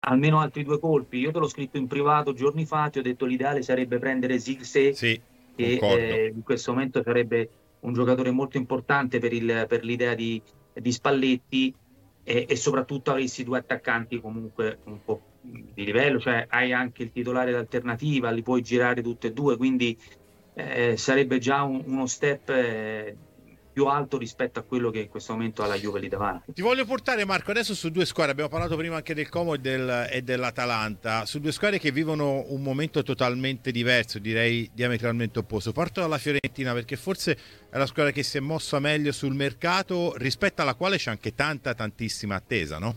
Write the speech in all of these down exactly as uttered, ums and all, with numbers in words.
almeno altri due colpi. Io te l'ho scritto in privato giorni fa, ti ho detto l'ideale sarebbe prendere Zirkzee, Sì, che concordo. eh, in questo momento sarebbe un giocatore molto importante per, il- per l'idea di, di Spalletti, e, e soprattutto avresti due attaccanti comunque un po' di livello, cioè hai anche il titolare d'alternativa, li puoi girare tutti e due, quindi eh, sarebbe già un- uno step eh, più alto rispetto a quello che in questo momento ha la Juve lì davanti. Ti voglio portare, Marco, adesso su due squadre. Abbiamo parlato prima anche del Como e, del, e dell'Atalanta, su due squadre che vivono un momento totalmente diverso, direi diametralmente opposto. Parto dalla Fiorentina, perché forse è la squadra che si è mossa meglio sul mercato, rispetto alla quale c'è anche tanta, tantissima attesa, no?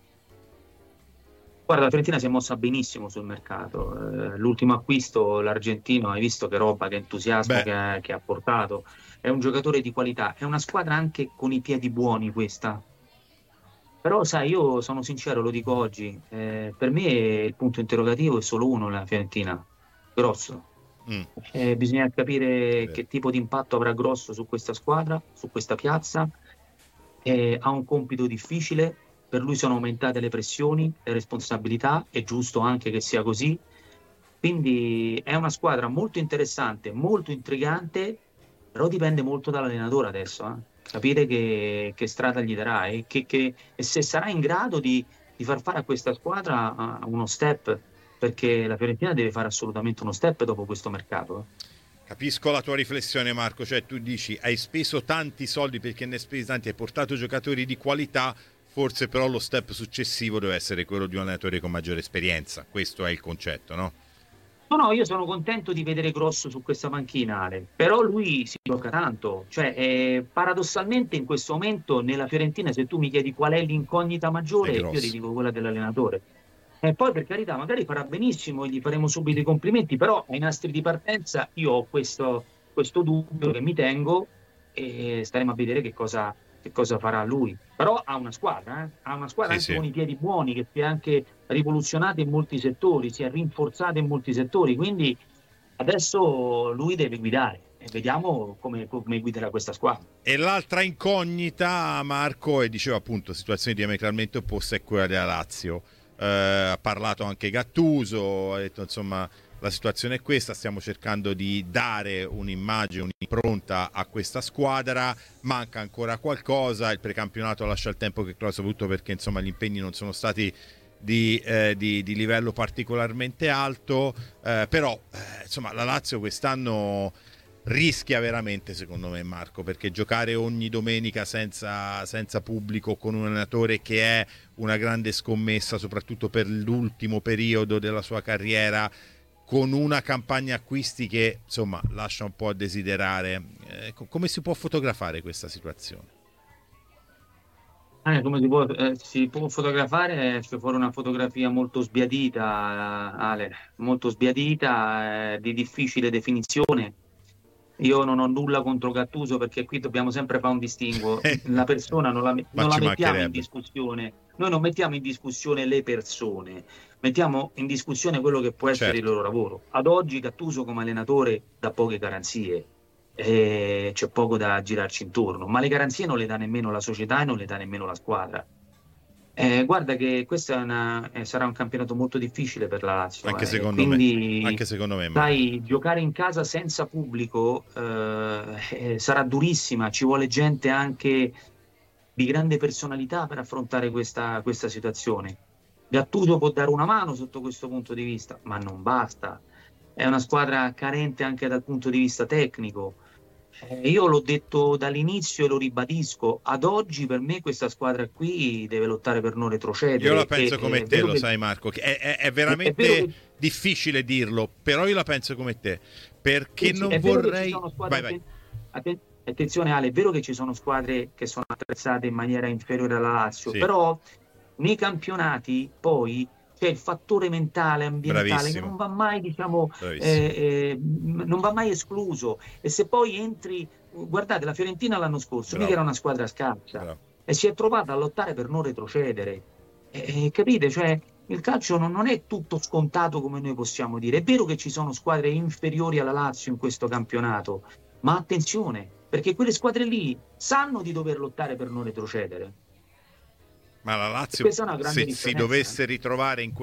Guarda, la Fiorentina si è mossa benissimo sul mercato. Eh, l'ultimo acquisto, l'argentino, hai visto che roba, che entusiasmo Beh, che ha, che ha portato. È un giocatore di qualità, è una squadra anche con i piedi buoni questa. Però, sai, io sono sincero, lo dico oggi, eh, per me il punto interrogativo è solo uno, la Fiorentina, Grosso. mm, Eh, bisogna capire vero. che tipo di impatto avrà Grosso su questa squadra, su questa piazza. Eh, ha un compito difficile, per lui sono aumentate le pressioni, le responsabilità, è giusto anche che sia così. Quindi è una squadra molto interessante, molto intrigante, però dipende molto dall'allenatore adesso, eh. Capire che, che strada gli darà e, che, che- e se sarà in grado di, di far fare a questa squadra uh, uno step, perché la Fiorentina deve fare assolutamente uno step dopo questo mercato, eh. Capisco la tua riflessione, Marco, cioè tu dici hai speso tanti soldi, perché ne hai spesi tanti, hai portato giocatori di qualità, forse però lo step successivo deve essere quello di un allenatore con maggiore esperienza. Questo è il concetto, no? No, no, io sono contento di vedere Grosso su questa panchina, Ale, però lui si gioca tanto, cioè eh, paradossalmente in questo momento nella Fiorentina se tu mi chiedi qual è l'incognita È maggiore, io ti grosso. dico quella dell'allenatore. E poi per carità, magari farà benissimo e gli faremo subito i complimenti, però ai nastri di partenza io ho questo, questo dubbio che mi tengo e staremo a vedere che cosa, che cosa farà lui. Però ha una squadra, eh? Ha una squadra Sì, anche sì. con i piedi buoni, che si è anche rivoluzionata in molti settori, si è rinforzata in molti settori, quindi adesso lui deve guidare e vediamo come, come guiderà questa squadra. E l'altra incognita, Marco, e diceva appunto situazioni diametralmente opposte, è quella della Lazio. Eh, ha parlato anche Gattuso, ha detto insomma la situazione è questa, stiamo cercando di dare un'immagine, un'impronta a questa squadra, manca ancora qualcosa, il precampionato lascia il tempo che trova, soprattutto perché insomma gli impegni non sono stati di, eh, di, di livello particolarmente alto, eh, però eh, insomma la Lazio quest'anno rischia veramente, secondo me, Marco, perché giocare ogni domenica senza, senza pubblico con un allenatore che è una grande scommessa, soprattutto per l'ultimo periodo della sua carriera, con una campagna acquisti che insomma lascia un po' a desiderare, eh, come si può fotografare questa situazione? Eh, come si può, eh, si può fotografare, esce fuori una fotografia molto sbiadita, eh, Ale, molto sbiadita, eh, di difficile definizione. Io non ho nulla contro Gattuso perché qui dobbiamo sempre fare un distinguo. La persona non la, me- Ma non la ci mettiamo in mancherebbe. discussione. Noi non mettiamo in discussione le persone, mettiamo in discussione quello che può essere il Certo. loro lavoro. Ad oggi Gattuso come allenatore dà poche garanzie, e c'è poco da girarci intorno, ma le garanzie non le dà nemmeno la società e non le dà nemmeno la squadra. Eh, guarda che questo è una- eh, sarà un campionato molto difficile per la Lazio, Anche eh, secondo me. quindi Anche secondo me, Marco. sai, giocare in casa senza pubblico eh, eh, sarà durissima, ci vuole gente anche di grande personalità per affrontare questa, questa situazione. Gattuso può dare una mano sotto questo punto di vista, ma non basta. È una squadra carente anche dal punto di vista tecnico. Eh, io l'ho detto dall'inizio e lo ribadisco, ad oggi per me questa squadra qui deve lottare per non Io la retrocedere e penso e come è te, vero lo che, sai, Marco, che è, è- è è, è vero veramente che difficile dirlo, però io la penso come te, perché sì, sì, non è vero che ci vorrei... sono squadre, Vai, vai. atten- atten- attenzione Ale, è vero che ci sono squadre che sono attrezzate in maniera inferiore alla Lazio, Sì, però nei campionati poi c'è il fattore mentale, ambientale che non bravissimo, va mai, diciamo, bravissimo. eh, eh, non va mai escluso. E se poi entri, guardate, la Fiorentina l'anno scorso mica Bravo, era una squadra scarsa bravo. e si è trovata a lottare per non retrocedere. Eh, eh, capite? Cioè, il calcio non, non è tutto scontato come noi possiamo dire. È vero che ci sono squadre inferiori alla Lazio in questo campionato, ma attenzione, perché quelle squadre lì sanno di dover lottare per non retrocedere. Ma la Lazio, questa è una grande se differenza, si dovesse eh. ritrovare in